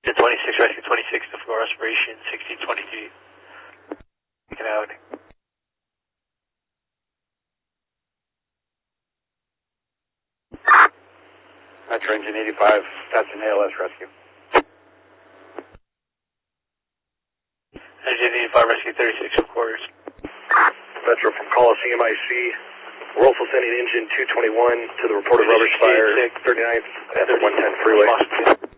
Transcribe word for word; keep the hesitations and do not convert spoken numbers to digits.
The twenty-six, rescue twenty-six, to floor respiration, sixteen twenty-two. Taken out. Metro engine eighty-five, that's an A L S rescue. Engine eighty-five, rescue thirty-six, of quarters. Metro from Coliseum I C. We're also sending engine two twenty-one to the reported rubber fire, thirty-ninth at the one ten freeway.